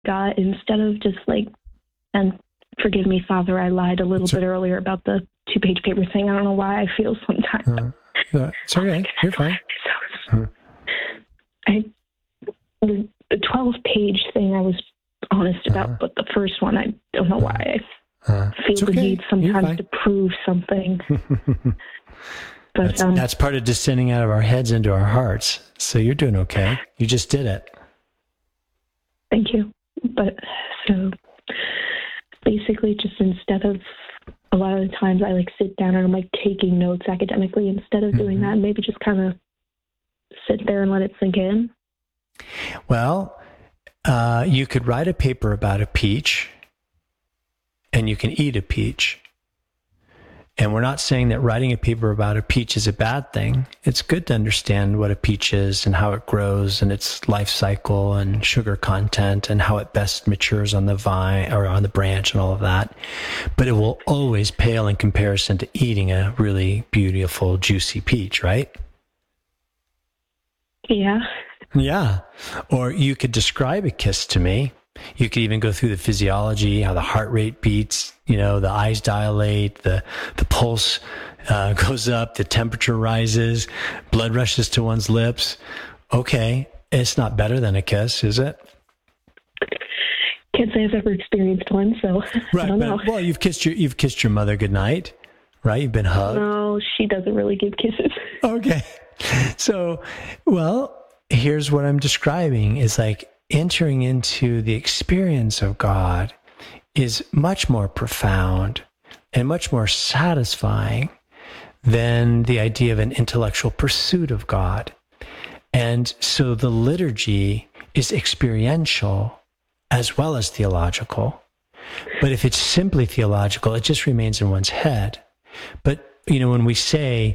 got, instead of just like, and forgive me, Father, I lied a little bit earlier about the 2-page paper thing. I don't know why I feel sometimes. It's okay. You're fine. The 12-page thing I was honest about, but the first one, I don't know why I feel the need sometimes to prove something. But that's part of descending out of our heads into our hearts. So you're doing okay. You just did it. Thank you. But so basically, just instead of, a lot of the times I like sit down and I'm like taking notes academically, instead of doing that, maybe just kind of sit there and let it sink in. Well, you could write a paper about a peach, and you can eat a peach. And we're not saying that writing a paper about a peach is a bad thing. It's good to understand what a peach is and how it grows and its life cycle and sugar content and how it best matures on the vine or on the branch and all of that. But it will always pale in comparison to eating a really beautiful, juicy peach, right? Yeah. Yeah. Or you could describe a kiss to me. You could even go through the physiology, how the heart rate beats, the eyes dilate, the pulse goes up, the temperature rises, blood rushes to one's lips. Okay, it's not better than a kiss, is it? Can't say I've ever experienced one, so right, I don't know. Well, you've kissed your mother goodnight, right? You've been hugged. No, she doesn't really give kisses. Okay, so, well, here's what I'm describing is like, entering into the experience of God is much more profound and much more satisfying than the idea of an intellectual pursuit of God. And so the liturgy is experiential as well as theological. But if it's simply theological, it just remains in one's head. But, when we say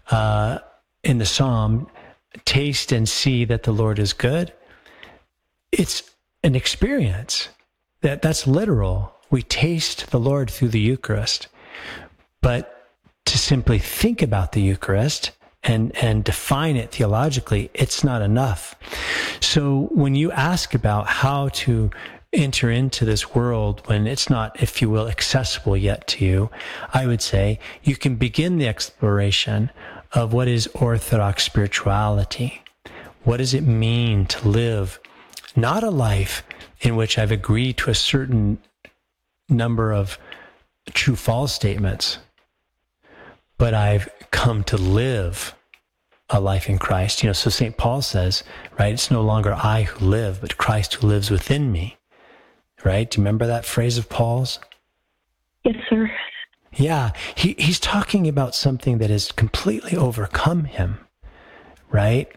in the Psalm, taste and see that the Lord is good, it's an experience. That's literal. We taste the Lord through the Eucharist. But to simply think about the Eucharist and define it theologically, it's not enough. So when you ask about how to enter into this world when it's not, if you will, accessible yet to you, I would say you can begin the exploration of what is Orthodox spirituality. What does it mean to live not a life in which I've agreed to a certain number of true false statements, but I've come to live a life in Christ. So St. Paul says, right, it's no longer I who live, but Christ who lives within me, right? Do you remember that phrase of Paul's? Yes, sir. Yeah, he's talking about something that has completely overcome him, right?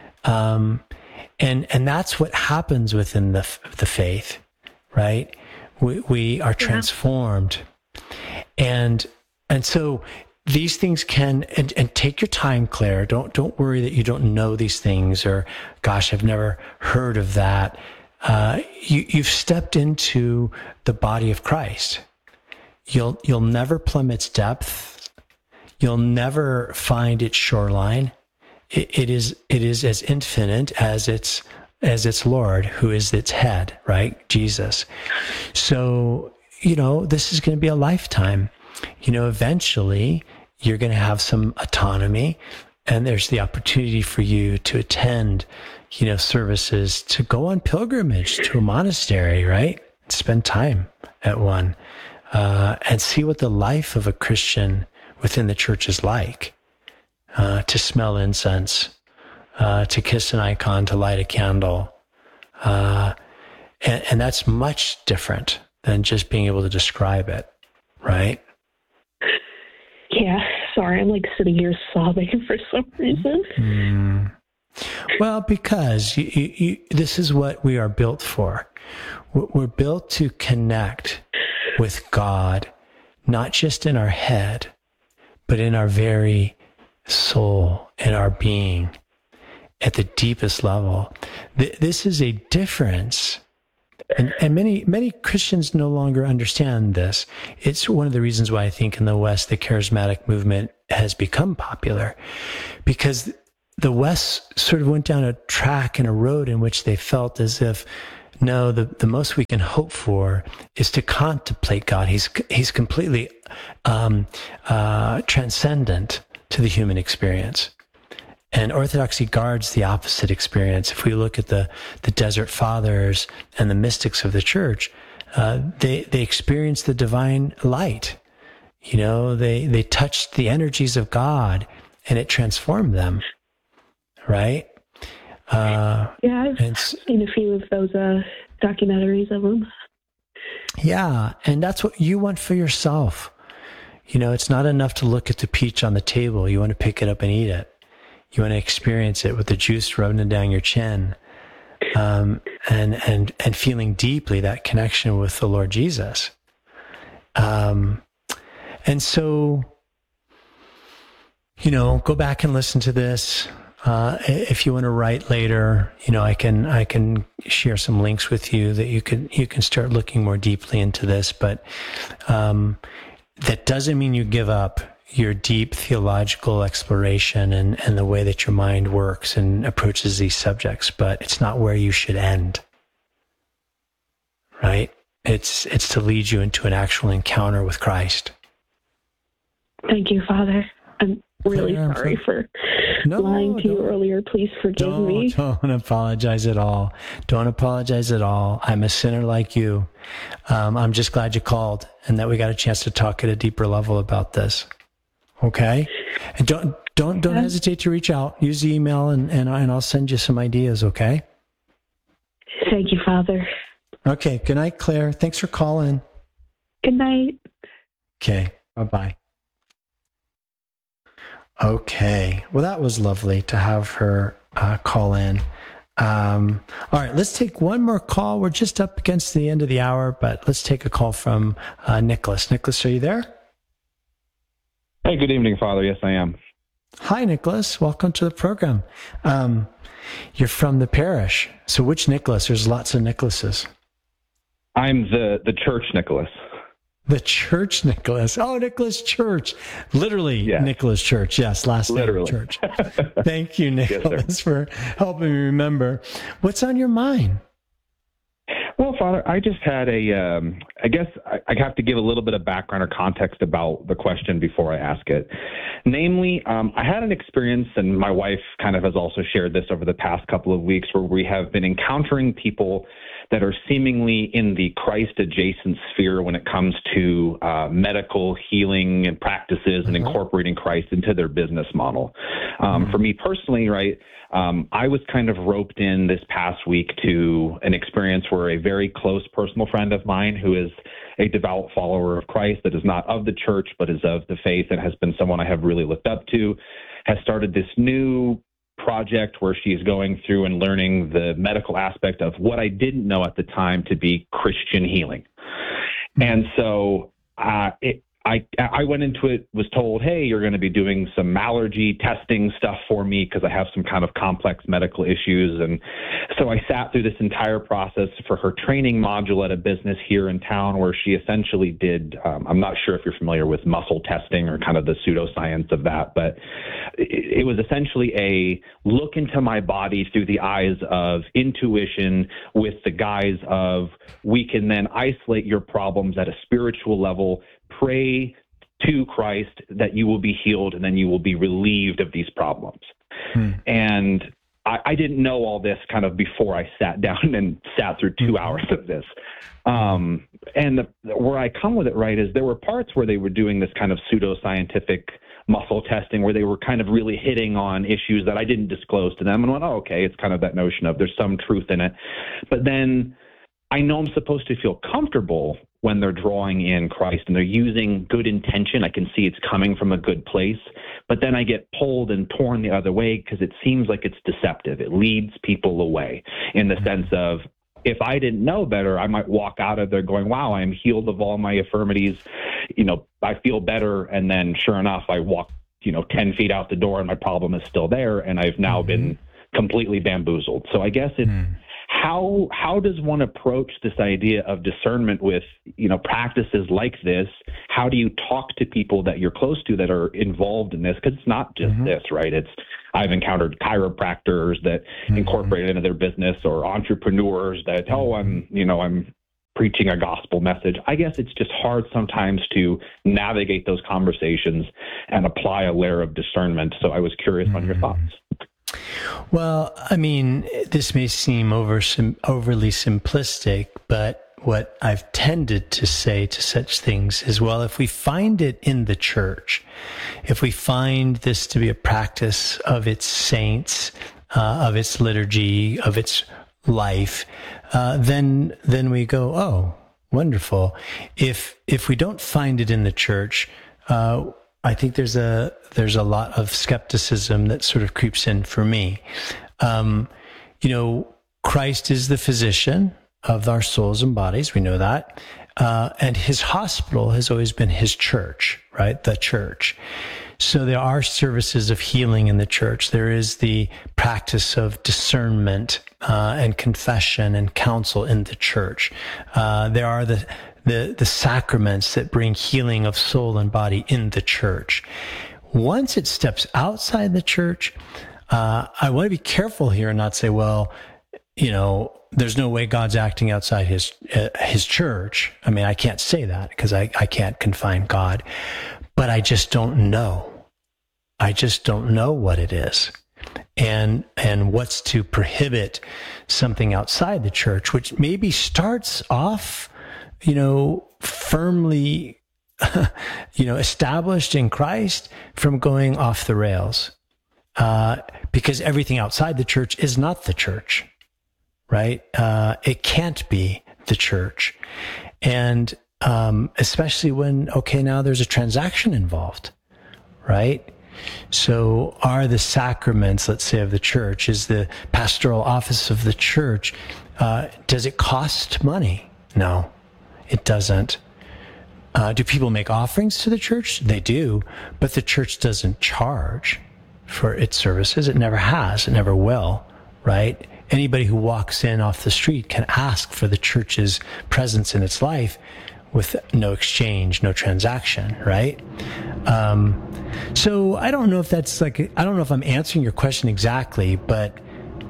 And that's what happens within the faith, right? We are transformed. And so these things can, and take your time, Claire. Don't worry that you don't know these things or, gosh, I've never heard of that. You've stepped into the body of Christ. You'll never plumb its depth. You'll never find its shoreline. It is as infinite as its Lord, who is its head, right? Jesus. So, this is going to be a lifetime. Eventually you're going to have some autonomy, and there's the opportunity for you to attend, services, to go on pilgrimage to a monastery, right? Spend time at one, and see what the life of a Christian within the church is like. To smell incense, to kiss an icon, to light a candle. And that's much different than just being able to describe it, right? Yeah, sorry, I'm like sitting here sobbing for some reason. Well, because this is what we are built for. We're built to connect with God, not just in our head, but in our very soul, in our being, at the deepest level. This is a difference. And many Christians no longer understand this. It's one of the reasons why I think in the West, the charismatic movement has become popular, because the West sort of went down a track and a road in which they felt as if No, the most we can hope for is to contemplate God. He's completely transcendent to the human experience. And orthodoxy guards the opposite experience. If we look at the Desert Fathers and the mystics of the church, they experienced the divine light. You know, they touched the energies of God, and it transformed them. Right? I've seen a few of those documentaries of them. Yeah, and that's what you want for yourself. You know, it's not enough to look at the peach on the table. You want to pick it up and eat it. You want to experience it with the juice running down your chin, and feeling deeply that connection with the Lord Jesus. And so, you know, go back and listen to this. If you want to write later, you know, I can share some links with you that you can start looking more deeply into this. But that doesn't mean you give up your deep theological exploration and the way that your mind works and approaches these subjects. But it's not where you should end, right? It's to lead you into an actual encounter with Christ. Thank you, Father. I'm really sorry for lying to you earlier. Please forgive me. Don't apologize at all. Don't apologize at all. I'm a sinner like you. I'm just glad you called and that we got a chance to talk at a deeper level about this. Okay? And don't hesitate to reach out. Use the email and I'll send you some ideas, okay? Thank you, Father. Okay. Good night, Claire. Thanks for calling. Good night. Okay. Bye-bye. Okay. Well, that was lovely to have her call in. All right. Let's take one more call. We're just up against the end of the hour, but let's take a call from Nicholas. Nicholas, are you there? Hey, good evening, Father. Yes, I am. Hi, Nicholas. Welcome to the program. You're from the parish. So which Nicholas? There's lots of Nicholases. I'm the church Nicholas. The church Nicholas. Oh, Nicholas Church. Literally, yes. Nicholas Church. Yes, last name Church. Thank you, Nicholas, yes, for helping me remember. What's on your mind? Well, Father, I just had I guess I have to give a little bit of background or context about the question before I ask it. Namely, I had an experience, and my wife kind of has also shared this over the past couple of weeks, where we have been encountering people that are seemingly in the Christ-adjacent sphere when it comes to medical healing and practices and incorporating Christ into their business model. For me personally, right, I was kind of roped in this past week to an experience where a very close personal friend of mine, who is a devout follower of Christ, that is not of the church but is of the faith and has been someone I have really looked up to, has started this new project where she's going through and learning the medical aspect of what I didn't know at the time to be Christian healing. And so I went into it, was told, hey, you're going to be doing some allergy testing stuff for me because I have some kind of complex medical issues. And so I sat through this entire process for her training module at a business here in town where she essentially did, I'm not sure if you're familiar with muscle testing or kind of the pseudoscience of that, but it was essentially a look into my body through the eyes of intuition with the guise of, we can then isolate your problems at a spiritual level, pray to Christ that you will be healed, and then you will be relieved of these problems. And I didn't know all this kind of before I sat down and sat through 2 hours of this. And where I come with it, right, is there were parts where they were doing this kind of pseudoscientific muscle testing where they were kind of really hitting on issues that I didn't disclose to them and went, oh, okay, it's kind of that notion of there's some truth in it. But then I know I'm supposed to feel comfortable when they're drawing in Christ and they're using good intention. I can see it's coming from a good place, but then I get pulled and torn the other way because it seems like it's deceptive. It leads people away in the sense of, if I didn't know better, I might walk out of there going, wow, I'm healed of all my infirmities. You know, I feel better. And then sure enough, I walk, 10 feet out the door and my problem is still there. And I've now been completely bamboozled. So I guess it's how does one approach this idea of discernment with, practices like this? How do you talk to people that you're close to that are involved in this? Because it's not just this, right? I've encountered chiropractors that incorporate it into their business, or entrepreneurs that, I'm preaching a gospel message. I guess it's just hard sometimes to navigate those conversations and apply a layer of discernment. So I was curious on your thoughts. Well, I mean, this may seem overly simplistic, but what I've tended to say to such things is, well, if we find it in the church, if we find this to be a practice of its saints, of its liturgy, of its life, then we go, oh, wonderful. If we don't find it in the church, I think there's a lot of skepticism that sort of creeps in for me. Christ is the physician of our souls and bodies. We know that. And his hospital has always been his church, right? The church. So there are services of healing in the church. There is the practice of discernment and confession and counsel in the church. There are the sacraments that bring healing of soul and body in the church. Once it steps outside the church, I want to be careful here and not say, well, there's no way God's acting outside his church. I mean, I can't say that because I can't confine God, but I just don't know. I just don't know what it is. And what's to prohibit something outside the church, which maybe starts off, firmly, established in Christ, from going off the rails. Because everything outside the church is not the church, right? It can't be the church. And especially when, now there's a transaction involved, right? So are the sacraments, let's say, of the church, is the pastoral office of the church, does it cost money? No, it doesn't. Do people make offerings to the church? They do, but the church doesn't charge for its services. It never has. It never will, right? Anybody who walks in off the street can ask for the church's presence in its life with no exchange, no transaction, right? So I don't know if I don't know if I'm answering your question exactly, but,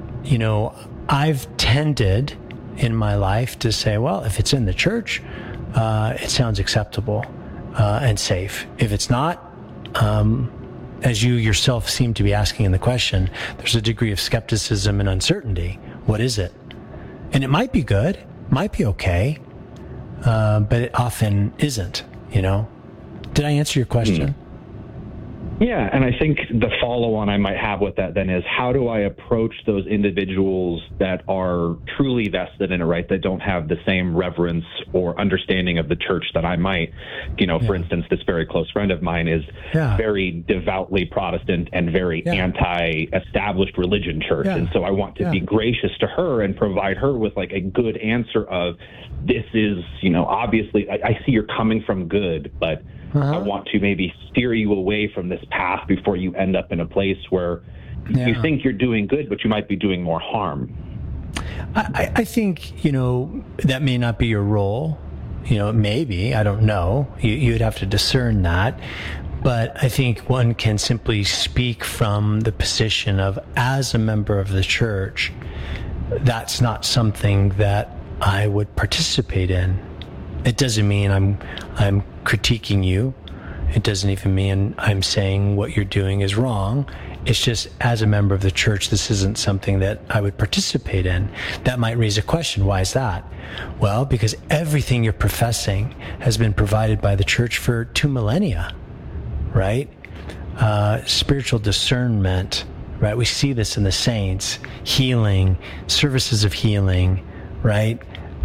I've tended in my life to say, well, if it's in the church, it sounds acceptable and safe. If it's not, as you yourself seem to be asking in the question, there's a degree of skepticism and uncertainty. What is it? And it might be good, might be okay, but it often isn't, Did I answer your question? Yeah, and I think the follow-on I might have with that then is, how do I approach those individuals that are truly vested in it, right, that don't have the same reverence or understanding of the church that I might? For instance, this very close friend of mine is very devoutly Protestant and very anti-established religion church. And so I want to be gracious to her and provide her with like a good answer of, this is, obviously, I see you're coming from good, but I want to maybe steer you away from this path before you end up in a place where you think you're doing good, but you might be doing more harm. I think, that may not be your role. Maybe, I don't know. You'd have to discern that. But I think one can simply speak from the position of, as a member of the church, that's not something that I would participate in. It doesn't mean I'm critiquing you. It doesn't even mean I'm saying what you're doing is wrong. It's just, as a member of the church, this isn't something that I would participate in. That might raise a question. Why is that? Well, because everything you're professing has been provided by the church for 2 millennia, right? Spiritual discernment, right? We see this in the saints, healing, services of healing, right?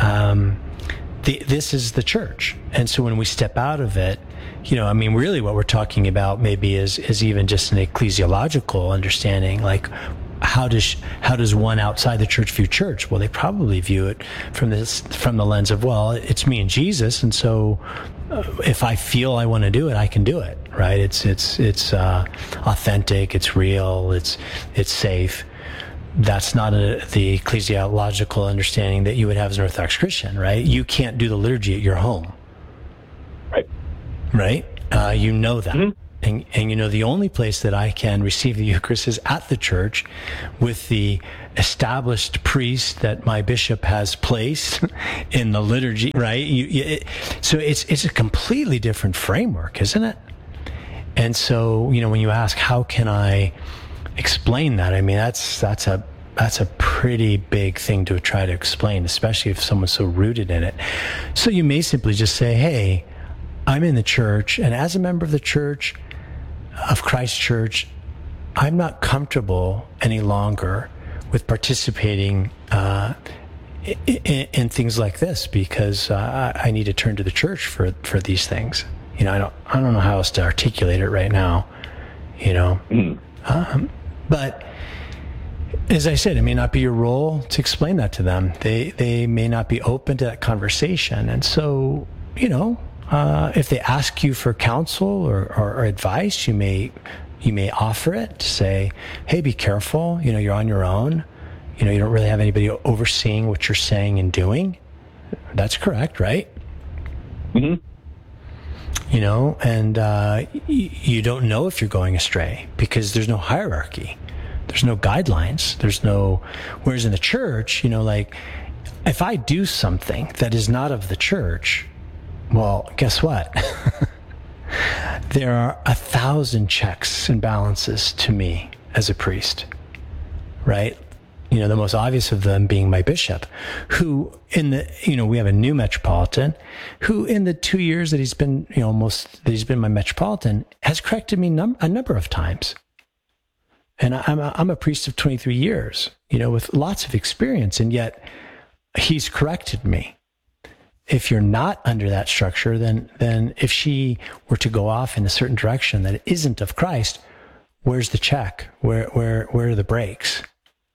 This is the church. And so when we step out of it, really what we're talking about maybe is even just an ecclesiological understanding, like how does one outside the church view church? Well, they probably view it from the lens of, well, it's me and Jesus, and so if I feel I want to do it, I can do it, right? It's authentic, it's real, it's safe. that's not the ecclesiological understanding that you would have as an Orthodox Christian, right? You can't do the liturgy at your home. Right? You know that. Mm-hmm. And you know, the only place that I can receive the Eucharist is at the church with the established priest that my bishop has placed in the liturgy, right? So it's a completely different framework, isn't it? And so, you know, when you ask, how can I explain that? I mean, that's a pretty big thing to try to explain, especially if someone's so rooted in it. So you may simply just say, hey, I'm in the church, and as a member of the church, of Christ Church, I'm not comfortable any longer with participating in things like this because I need to turn to the church for these things. You know, I don't know how else to articulate it right now. You know, but as I said, it may not be your role to explain that to them. They may not be open to that conversation, and so, you know. If they ask you for counsel or advice, you may offer it to say, hey, be careful. You know, you're on your own. You know, you don't really have anybody overseeing what you're saying and doing. That's correct, right? Mm-hmm. You know, and you don't know if you're going astray because there's no hierarchy. There's no guidelines. Whereas in the church, you know, like if I do something that is not of the church, well, guess what? There are 1,000 checks and balances to me as a priest, right? You know, the most obvious of them being my bishop, who we have a new metropolitan, who in the 2 years that he's been, he's been my metropolitan, has corrected me a number of times. And I'm a priest of 23 years, you know, with lots of experience, and yet he's corrected me. If you're not under that structure, then if she were to go off in a certain direction that isn't of Christ, where's the check? Where are the brakes?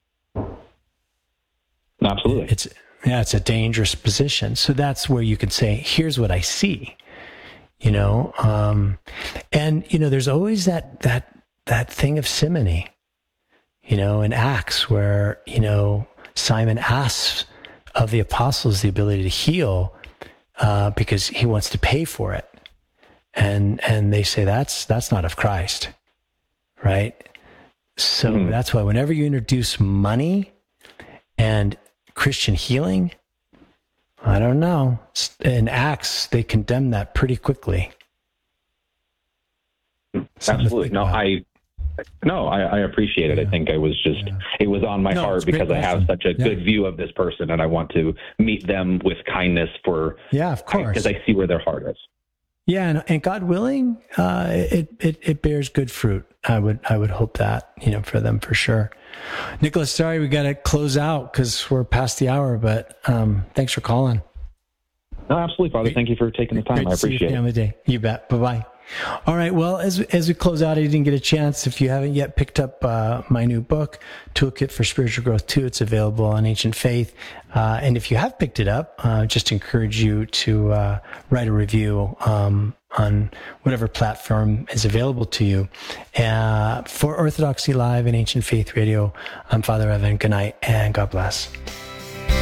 Absolutely. It's a dangerous position. So that's where you can say, here's what I see, you know? And, you know, there's always that thing of simony, you know, in Acts where, you know, Simon asks of the apostles the ability to heal, because he wants to pay for it. And they say that's not of Christ, right? So that's why whenever you introduce money and Christian healing, I don't know. In Acts, they condemn that pretty quickly. Absolutely. I appreciate it. Yeah. I think it was on my heart because I have such a good view of this person, and I want to meet them with kindness of course, because I see where their heart is. Yeah. And God willing, it bears good fruit. I would hope that, you know, for them for sure. Nicholas, sorry, we got to close out because we're past the hour, but thanks for calling. No, absolutely, Father. Thank you for taking the time. I appreciate it. Family Day. You bet. Bye-bye. All right. Well, as we close out, I didn't get a chance. If you haven't yet picked up my new book, Toolkit for Spiritual Growth 2, it's available on Ancient Faith. And if you have picked it up, just encourage you to write a review on whatever platform is available to you. For Orthodoxy Live and Ancient Faith Radio, I'm Father Evan. Good night and God bless.